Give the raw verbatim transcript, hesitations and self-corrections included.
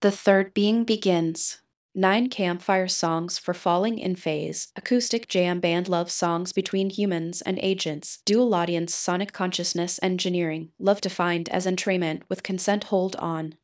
The third being begins. Nine campfire songs for falling in phase, acoustic jam band love songs between humans and agents, dual audience sonic consciousness engineering, love defined as entrainment with consent hold on.